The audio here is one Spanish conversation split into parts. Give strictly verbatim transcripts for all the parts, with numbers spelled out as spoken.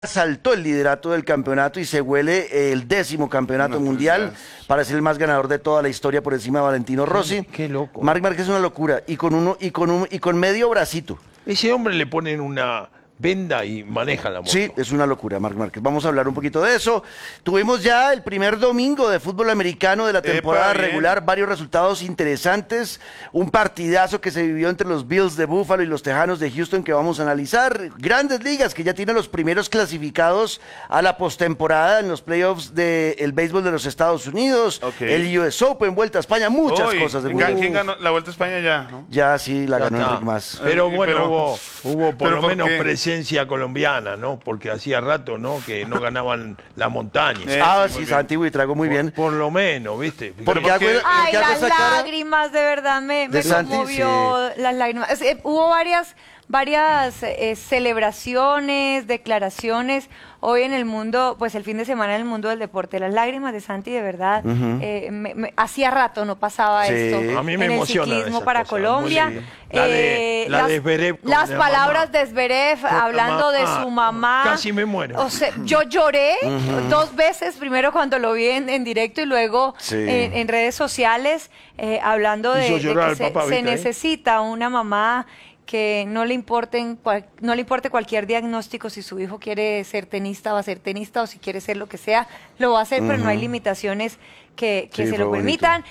Saltó el liderato del campeonato y se huele el décimo campeonato no, mundial para ser el más ganador de toda la historia por encima de Valentino Rossi. Qué loco. Marc Márquez es una locura y con uno y con un y con medio bracito. Ese hombre le ponen una venda y maneja la moto. Sí, es una locura, Marc Márquez. Vamos a hablar un poquito de eso. Tuvimos ya el primer domingo de fútbol americano de la temporada Epa, regular, varios resultados interesantes, un partidazo que se vivió entre los Bills de Buffalo y los Tejanos de Houston que vamos a analizar, grandes ligas que ya tienen los primeros clasificados a la postemporada en los playoffs del béisbol de los Estados Unidos, okay. El U S Open, Vuelta a España, muchas Uy, cosas. De ¿Quién fútbol. ganó la Vuelta a España ya? ¿No? Ya sí, la ya ganó está. Enric Mas. Pero bueno, pero, hubo, hubo por lo ¿por menos qué? presencia colombiana, ¿no? Porque hacía rato, ¿no? Que no ganaban la montaña. Eh, ah, sí, Santi Buitrago muy por, bien. Por lo menos, ¿viste? ¿Por qué hago, Ay, hago las esa cara? lágrimas, de verdad, me, me De Santi, conmovió sí. las lágrimas. Es, eh, hubo varias, varias eh, celebraciones, declaraciones hoy en el mundo, pues el fin de semana en el mundo del deporte. Las lágrimas de Santi, de verdad, uh-huh. eh, me, me, hacía rato no pasaba sí. esto. A mí me en emociona el ciclismo esa para cosa, Colombia. La de, eh, la las, de Zverev las palabras mamá. de Zverev hablando de su mamá. Casi me muero. O sea, yo lloré uh-huh. dos veces, primero cuando lo vi en, en directo y luego sí. en, en redes sociales, eh, hablando de, de que se, papá, se necesita una mamá que no le importen no le importe cualquier diagnóstico. Si su hijo quiere ser tenista, va a ser tenista, o si quiere ser lo que sea, lo va a hacer, uh-huh. pero no hay limitaciones que, que sí, se lo bonito. permitan.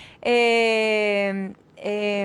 Eh, eh,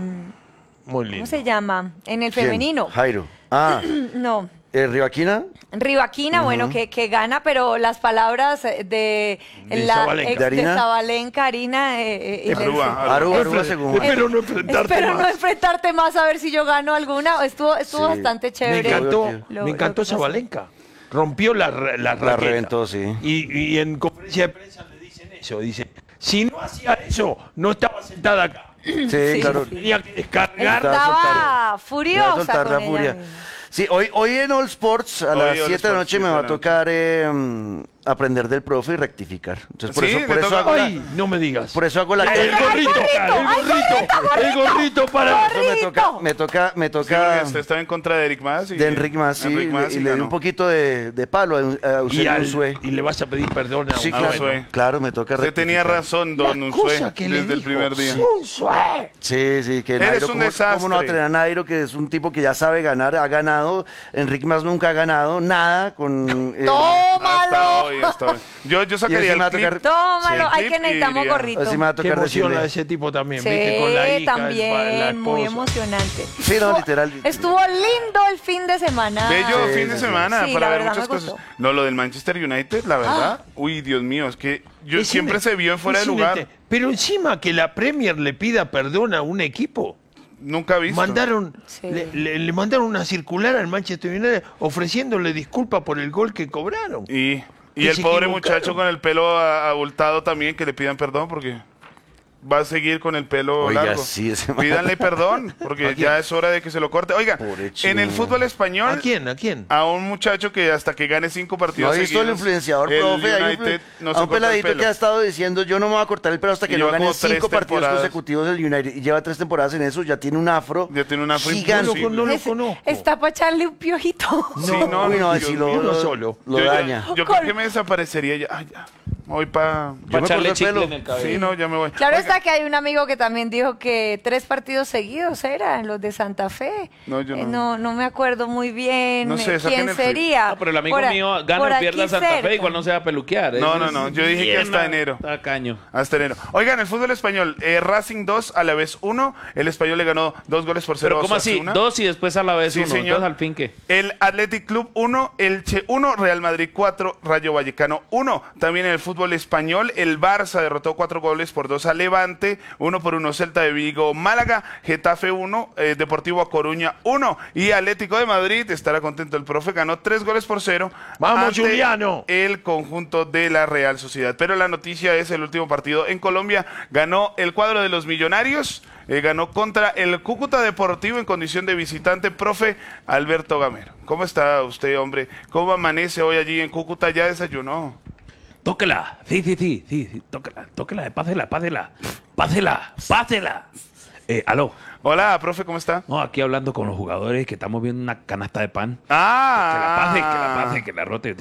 Muy lindo. ¿Cómo se llama? En el ¿Quién? femenino. Jairo. Ah. No. ¿Eh, Rivaquina? Rivaquina, uh-huh. bueno, que, que gana, pero las palabras de, de la Zabalenka. ex ¿De de Arina? Zabalenka, Arina. Eh, eh, Aruba, Aruba, Aruba, según. Espero no enfrentarte Espero más. no enfrentarte más a ver si yo gano alguna. Estuvo, estuvo Sí. bastante Me chévere. encantó, Lo- me encantó lo que pasó. Zabalenka. Rompió la, la, La raqueta. reventó, sí. Y, y en conferencia de prensa le dicen eso. Dice, si no hacía eso, no estaba sentada acá. Sí, Sí, claro. sí. Tenía que descargar. Estaba furiosa soltar con la ella furia. misma. Sí, hoy, hoy en All Sports, a Hoy las All siete de la Sports, noche me siete va a de la noche. tocar eh, aprender del profe y rectificar. Entonces, por Sí, eso, por le eso toca- hago la, Ay, no me digas. por eso hago la El gorrito, el gorrito, el gorrito para. Eso me toca, me toca, me Sí, toca porque usted estaba en contra de Eric Mas. Y de Enric Mas, sí, Enric Mas y, y le di ganó. un poquito de, de palo a, a Y, Eusebio al- Unzué. y le vas a pedir perdón a Sí, un a claro, Unzué. claro, me toca Usted tenía rectificar. razón, don La Unzué, cosa que le desde el dijo, primer día. Unzué. Sí, sí, que Eres Nairo, un ¿cómo, desastre. cómo no va a tener a Nairo, que es un tipo que ya sabe ganar, ha ganado? Enric Mas nunca ha ganado nada con... eh, Hasta ¡Tómalo! hoy, hasta hoy. Yo, yo Y sacaría ese el me va a clip. tocar- Tómalo, Sí, hay clip que necesitamos iría. gorrito. así me va a Qué tocar emociona decirle. ese tipo también, Sí, viste, con la hija, el pa- la también, muy esposa. emocionante. Sí, no, Estuvo- literal. Estuvo lindo el fin de semana. Bello Sí, fin de sí, sí. semana Sí, para la ver verdad muchas me cosas. gustó. No, lo del Manchester United, la verdad. Uy, Dios mío, es que yo Es siempre un- se vio en fuera de es un lugar. ente- Pero encima que la Premier le pida perdón a un equipo. Nunca he visto. Mandaron, Sí. le, le- le mandaron una circular al Manchester United ofreciéndole disculpas por el gol que cobraron. Y, y Que el se pobre equivocaron. muchacho con el pelo a- abultado también, que le pidan perdón porque va a seguir con el pelo Oiga, largo. sí, ese man- Pídanle perdón, porque ¿A quién? ya es hora de que se lo corte. Oiga, Pobre en chino. el fútbol español, ¿A quién? ¿A quién? a un muchacho que hasta que gane cinco ¿No partidos ha visto el seguidos, influenciador, el profe? Hay un, United no a se un corta el peladito pelo. que ha estado diciendo, yo no me voy a cortar el pelo hasta que Y no lleva gane como tres cinco partidos temporadas. consecutivos del United. Y lleva tres temporadas en eso, ya tiene un afro Ya tiene un afro gigante. No, lo- no lo Es- conozco. Está para echarle un piojito. Sí, no, Uy, no, Dios si mío. lo, uno lo- solo. lo yo, daña. Yo, yo creo que me desaparecería ya. Ay, ya. Me voy para... Yo me corto el pelo. Sí, no, ya me voy. Claro Oiga, está que hay un amigo que también dijo que tres partidos seguidos eran los de Santa Fe. No, yo Eh, no. no, no me acuerdo muy bien No sé, eh, saquen quién el clip. sería. No, pero el amigo Por a- mío por gana o aquí pierda Santa cerca. Fe, igual no se va a peluquear. ¿eh? No, no, no, yo dije que hasta enero. Tacaño. Hasta enero. Oigan, el fútbol español, eh, Racing dos, a la vez uno. El español le ganó dos goles por cero. Pero a ¿cómo así? Osasuna. Dos y después a la vez Sí, uno. señor. Entonces al fin ¿qué? El Athletic Club uno, Elche uno, Real Madrid cuatro, Rayo Vallecano uno. También en el fútbol español, el Barça derrotó cuatro goles por dos a Levante, uno por uno Celta de Vigo, Málaga, Getafe uno, eh, Deportivo A Coruña uno y Atlético de Madrid, estará contento el profe, ganó tres goles por cero. ¡Vamos, ante Juliano! El conjunto de la Real Sociedad. Pero la noticia es el último partido en Colombia, ganó el cuadro de los Millonarios, eh, ganó contra el Cúcuta Deportivo en condición de visitante, profe Alberto Gamero. ¿Cómo está usted, hombre? ¿Cómo amanece hoy allí en Cúcuta? ¿Ya desayunó? Tóquela. Sí, sí, sí, sí, sí. Tóquela, tóquela, pásela, pásela. Pásela, pásela. Eh, aló. Hola, profe, ¿cómo está? No, aquí hablando con los jugadores que estamos viendo una canasta de pan. Ah. Que la pase, que la pase, que la rote.